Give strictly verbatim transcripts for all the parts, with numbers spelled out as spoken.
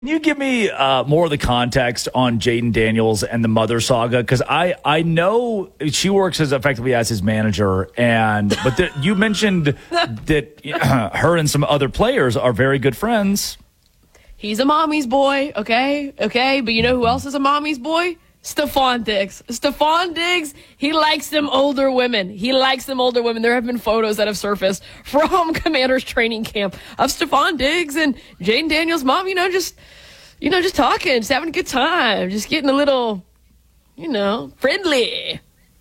Can you give me uh, more of the context on Jayden Daniels and the mother saga? Because I, I know she works as effectively as his manager, and but the, you mentioned that uh, her and some other players are very good friends. He's a mommy's boy, okay? Okay, but you know who else is a mommy's boy? Stephon Diggs. Stephon Diggs, he likes them older women. He likes them older women. There have been photos that have surfaced from Commanders training camp of Stephon Diggs and Jayden Daniels' mom, you know, just, you know, just talking, just having a good time, just getting a little, you know, friendly.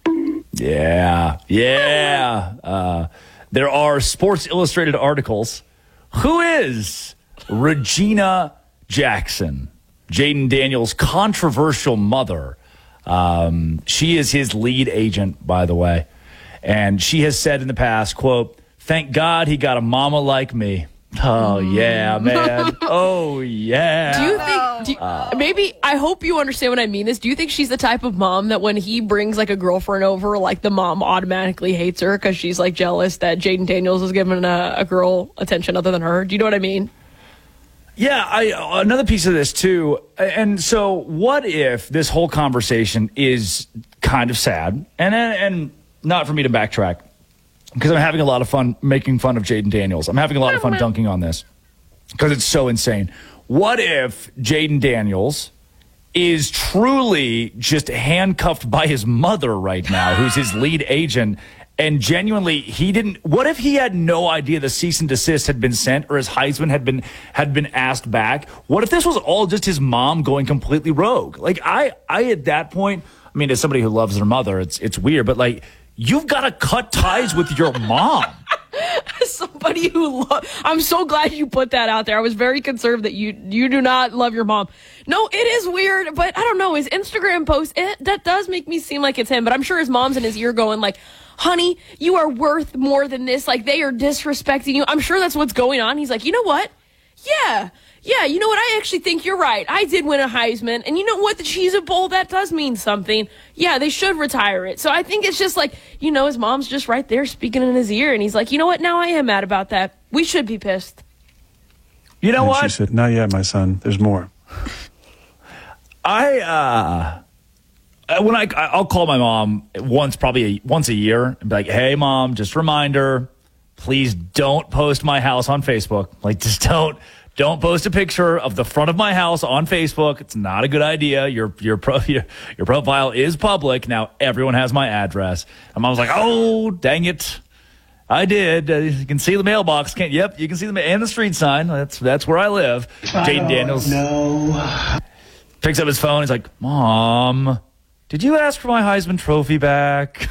Yeah, yeah. Uh, there are Sports Illustrated articles. Who is Regina Jackson, Jayden Daniels' controversial mother? Um, she is his lead agent, by the way. And she has said in the past, quote, "Thank God he got a mama like me." Oh, yeah, man. Oh, yeah. Do you think, do you, uh, maybe, I hope you understand what I mean is, do you think she's the type of mom that when he brings like a girlfriend over, like the mom automatically hates her because she's like jealous that Jayden Daniels is giving a, a girl attention other than her? Do you know what I mean? Yeah, I, another piece of this, too. And so what if this whole conversation is kind of sad? And, and not for me to backtrack, because I'm having a lot of fun making fun of Jayden Daniels. I'm having a lot of fun dunking on this because it's so insane. What if Jayden Daniels is truly just handcuffed by his mother right now, who's his lead agent, and genuinely he didn't? What if he had no idea the cease and desist had been sent or his Heisman had been had been asked back? What if this was all just his mom going completely rogue? Like I, I at that point, I mean, as somebody who loves their mother, it's it's weird, but like, you've got to cut ties with your mom. Somebody who lo- I'm so glad you put that out there. I was very concerned that you you do not love your mom. No, it is weird, but I don't know. His Instagram post, it, that does make me seem like it's him, but I'm sure his mom's in his ear going like, "Honey, you are worth more than this. Like, they are disrespecting you." I'm sure that's what's going on. He's like, "You know what? Yeah. Yeah, you know what? I actually think you're right. I did win a Heisman. And you know what? The Cheez-It Bowl, that does mean something. Yeah, they should retire it." So I think it's just like, you know, his mom's just right there speaking in his ear. And he's like, "You know what? Now I am mad about that. We should be pissed." You know and what? She said, "Not yet, my son. There's more." I, uh, when I, I'll call my mom once, probably a, once a year and be like, "Hey, Mom, just a reminder, please don't post my house on Facebook. Like, just don't. Don't post a picture of the front of my house on Facebook. It's not a good idea. Your your pro your, your profile is public. Now everyone has my address." And Mom's like, "Oh, dang it. I did. Uh, you can see the mailbox. Can't, yep, you can see the ma- and the street sign. That's that's where I live." Jayden Daniels no. picks up his phone. He's like, "Mom, did you ask for my Heisman Trophy back?"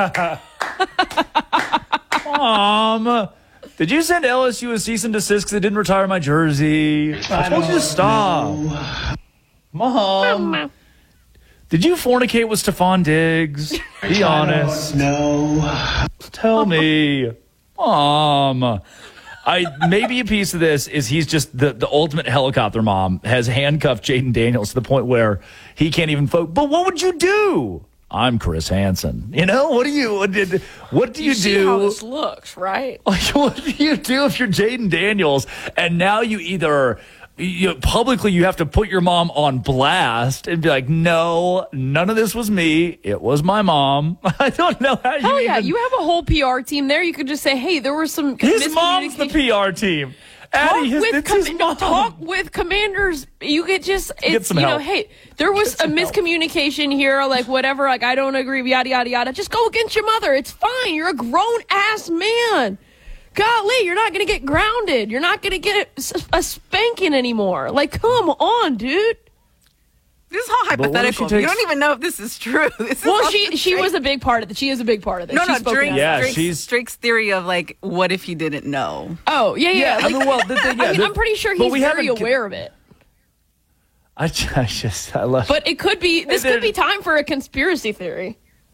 "Mom, did you send L S U a cease and desist because they didn't retire my jersey? I told you to stop." Know. "Mom, did you fornicate with Stephon Diggs? Be honest. No. Tell me." "Mom." I maybe a piece of this is he's just the, the ultimate helicopter mom, has handcuffed Jayden Daniels to the point where he can't even focus. But what would you do? I'm Chris Hansen. You know, what do you what did what do you, you see do? How this looks, right? Like, what do you do if you're Jayden Daniels and now you either you, publicly you have to put your mom on blast and be like, "No, none of this was me. It was my mom." I don't know how you. Hell yeah, even, you have a whole P R team there. You could just say, "Hey, there was some his mom's the P R team." Talk, Addie, his, with com- his mom. talk with Commanders. You could just, it's, Get some you help. know, hey, there was a miscommunication help. here, like whatever, like I don't agree, yada, yada, yada. Just go against your mother. It's fine. You're a grown-ass man. Golly, you're not going to get grounded. You're not going to get a spanking anymore. Like, come on, dude. This is all hypothetical. Takes... You don't even know if this is true. This is well, she she was a big part of it. She is a big part of it. No, she's no, Drake's, yeah, Drake's, she's... Drake's theory of, like, what if he didn't know? Oh, yeah, yeah. yeah like, I mean, well, the, the, yeah, I mean, the, I'm pretty sure he's very aware of it. I just, I just, I love But it could be, this could be time for a conspiracy theory.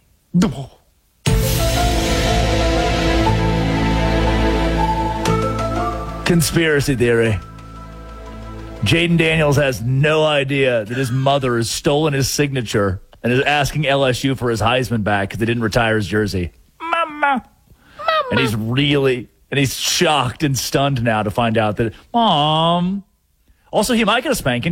Conspiracy theory. Jayden Daniels has no idea that his mother has stolen his signature and is asking L S U for his Heisman back because they didn't retire his jersey. Mama. Mama. And he's really, and he's shocked and stunned now to find out that, Mom. Also, he might get a spanking.